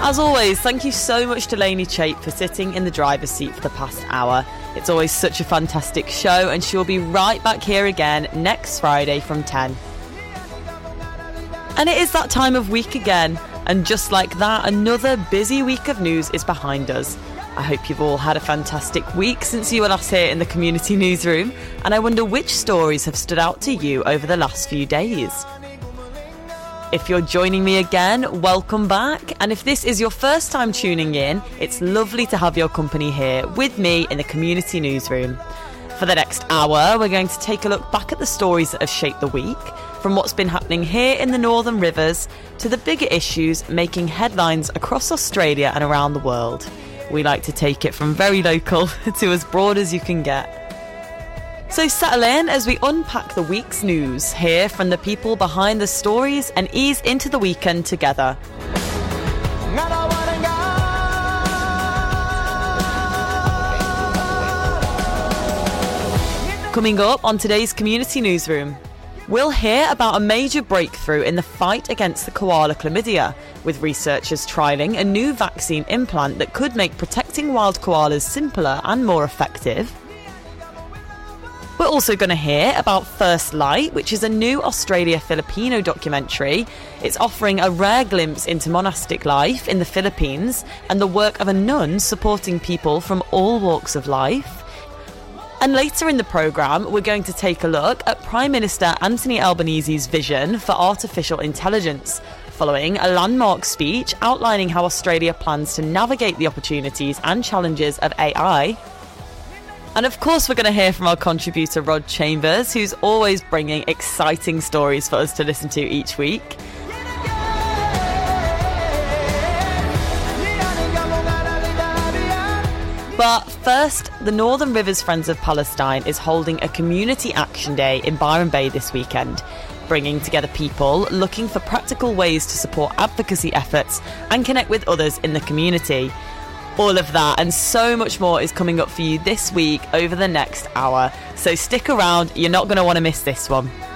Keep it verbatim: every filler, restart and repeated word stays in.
As always, thank you so much to Lainey Chape for sitting in the driver's seat for the past hour. It's always such a fantastic show, and she'll be right back here again next Friday from ten. And it is that time of week again, and just like that, another busy week of news is behind us. I hope you've all had a fantastic week since you were last here in the community newsroom, and I wonder which stories have stood out to you over the last few days. If you're joining me again, welcome back, and if this is your first time tuning in, it's lovely to have your company here with me in the community newsroom. For the next hour, we're going to take a look back at the stories that have shaped the week, from what's been happening here in the Northern Rivers to the bigger issues making headlines across Australia and around the world. We like to take it from very local to as broad as you can get. So settle in as we unpack the week's news, hear from the people behind the stories, and ease into the weekend together. Coming up on today's community newsroom, we'll hear about a major breakthrough in the fight against the koala chlamydia, with researchers trialling a new vaccine implant that could make protecting wild koalas simpler and more effective. We're also going to hear about First Light, which is a new Australia-Filipino documentary. It's offering a rare glimpse into monastic life in the Philippines and the work of a nun supporting people from all walks of life. And later in the programme, we're going to take a look at Prime Minister Anthony Albanese's vision for artificial intelligence, following a landmark speech outlining how Australia plans to navigate the opportunities and challenges of A I. And of course, we're going to hear from our contributor Rod Chambers, who's always bringing exciting stories for us to listen to each week. But first, the Northern Rivers Friends of Palestine is holding a community action day in Byron Bay this weekend, bringing together people looking for practical ways to support advocacy efforts and connect with others in the community. All of that and so much more is coming up for you this week over the next hour, so stick around, you're not going to want to miss this one.